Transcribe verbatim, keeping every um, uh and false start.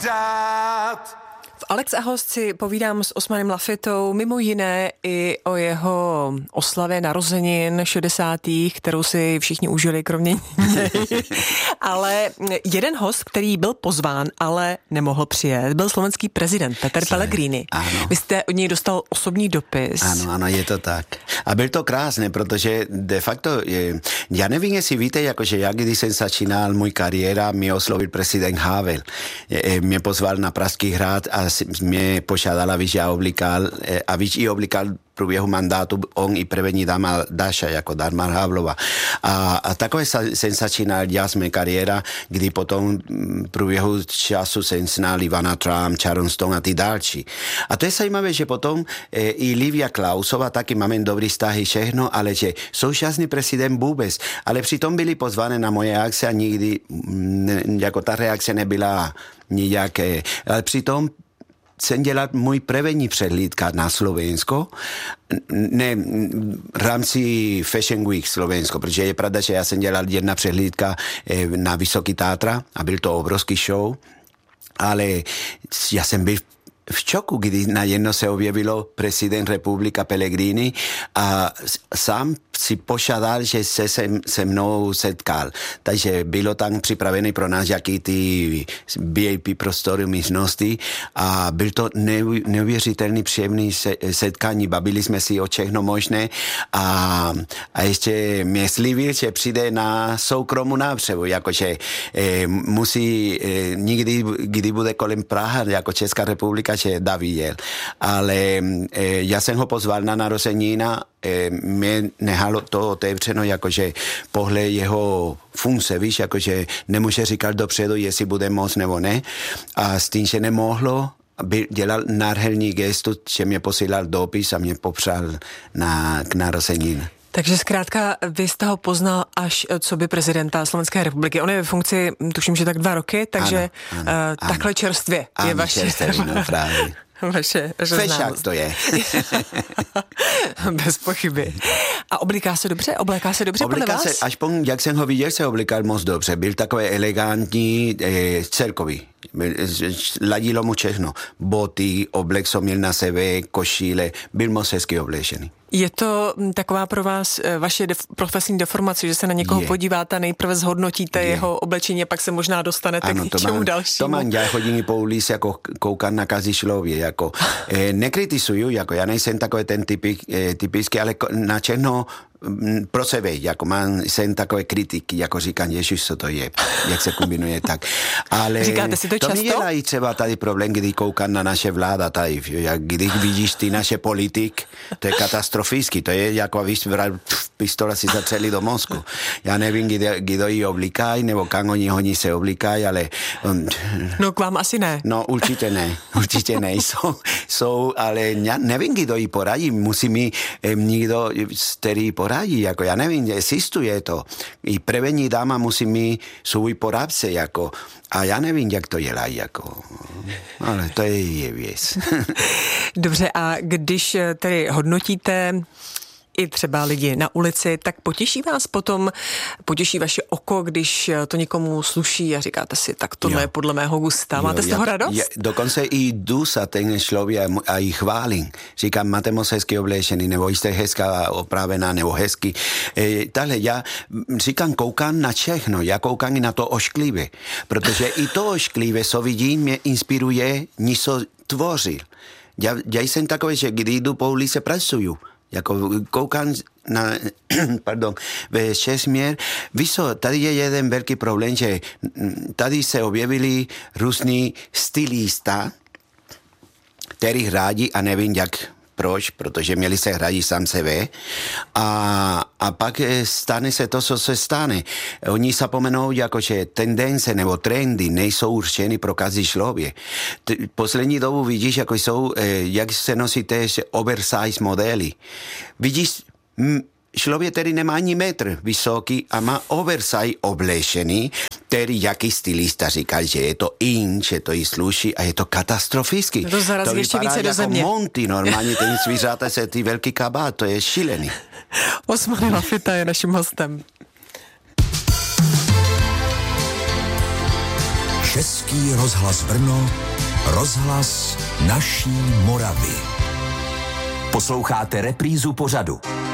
V Alex a host si povídám s Osmanem Lafitou mimo jiné i o jeho oslavě narozenin šedesátých, kterou si všichni užili, kromě něj. Ale jeden host, který byl pozván, ale nemohl přijet, byl slovenský prezident Peter Pellegrini. Ano. Vy jste od něj dostal osobní dopis. Ano, ano, je to tak. A byl to krásné, protože de facto, já nevím, jestli víte, jakože já, když jsem začínal můj kariéra, mě oslovil prezident Havel. Mě pozval na Pražský hrad a mě požádal, abych já oblikal, abych i oblikal v průběhu mandátu on i první dáma Daša, jako Dagmar Havlova. A, a takové jsem začínal já jsme kariéra, kdy potom v průběhu času jsem znal Ivana Trump, Sharon Stone a ty další. A to je zajímavé, že potom e, i Livia Klausova, taky máme dobrý vztahy všechno, ale že současný prezident vůbec, ale přitom byli pozvané na moje akce a nikdy ne, jako ta reakce nebyla nijaké. Ale přitom jsem dělal můj první přehlídka na Slovensko, ne v rámci Fashion Week Slovensko, protože je pravda, že já jsem dělal jedna přehlídka na Vysoký Tátra a byl to obrovský show, ale já jsem byl v šoku, kdy najednou se objevilo prezident republika Pellegrini a sám si požádal, že se se mnou setkal. Takže bylo tam připravený pro nás jaký ty V I P prostory, místnosti a byl to neuvěřitelný příjemný setkání. Bavili jsme si o všechno možné a, a ještě mě slíbil, že přijde na soukromou návštěvu, jakože eh, musí eh, nikdy, kdy bude kolem Praha, jako Česká republika, že dá vidět. Ale eh, já jsem ho pozval na narozenina, eh, mě nehalo to otevřeno, jakože pohled jeho funkce, víš, jakože nemůže říkat dopředu, jestli bude moc nebo ne. A s tím, že nemohlo, by dělal nádherný gestu, že mě posílal dopis a mě popřál na, k narozenin. Takže zkrátka vy jste ho poznal až co by prezidenta Slovenské republiky. On je ve funkci, tuším, že tak dva roky, takže ano, ano, uh, takhle ano. čerstvě ano, je vaše... Čerstvě, no právě. Vaše Fešák to je. Bez pochyby. A obliká se dobře? Obléká se dobře obliká podle vás? Se, aspoň jak jsem ho viděl, se oblikal moc dobře. Byl takový elegantní, eh, celkový. Ladilo mu všechno. Boty, oblek, co měl na sebe, košíle. Byl moc hezky oblečený. Je to taková pro vás vaše def- profesní deformace, že se na někoho je. podíváte a nejprve zhodnotíte je. jeho oblečení a pak se možná dostanete ano, k něčemu dalšímu? To mám, já chodím po ulici jako koukám na každý člověk, jako eh, nekritizuju, jako já nejsem takový ten typik, eh, typický, ale na černo pro sebe, jako mám, jsem takové kritiky, jako říkám, ježiš, co to je, jak se kombinuje tak. Ale říkáte si to, to často? To mi dělají třeba tady problém, kdy koukám na naše vláda tady, jak když vidíš ty naše politik, to je katastrofický, to je jako víš, pistola si zatřeli do mozku. Já nevím, kdo, kdo ji oblikají, nebo kam oni, oni se oblikají, ale... Um, no k vám asi ne. No určitě ne, určitě ne, jsou, jsou ale já nevím, kdo ji poradí, musí mi um, někdo, který poradí, jako já nevím, existuje to. I první dáma musí mít svůj poradce, jako, a já nevím, jak to dělají, jako, ale to je, je věc. Dobře, a když tedy hodnotíte i třeba lidi na ulici, tak potěší vás potom, potěší vaše oko, když to někomu sluší a říkáte si, tak to je podle mého gusta. Máte jo, z toho já, radost? Já, dokonce i jdu za ten člověk a i chválím. Říkám, máte moc hezky oblečený, nebo jste hezká opravená, nebo hezky. E, tahle, já říkám, koukám na všechno, já koukám i na to ošklivé, protože i to ošklivé, co vidím, mě inspiruje něco tvořit. Já, já jsem takový, že když jdu po ulici, pracuju. Jako koukám na, pardon, ve šesměr. Víš co, tady je jeden velký problém, že tady se objevili různí stylista, který hrají a nevím jak, proč, protože měli se hrají sám sebe a, a pak stane se to, co se stane. Oni zapomenou, jakože tendence nebo trendy nejsou určeny pro každý člověk. Poslední dobu vidíš, jako jsou, jak se nosí tež oversize modely. Vidíš, člověk, který nemá ani metr vysoký a má oversize oblečený, který jaký stylista říká, že je to in, že to jí sluší a je to katastrofický. To zarazí ještě více do země. To vypadá jako Monty, normálně ten zvířata se ty velký kabát, to je šílený. Osman Lafita je naším hostem. Český rozhlas Brno, rozhlas naší Moravy. Posloucháte reprízu pořadu.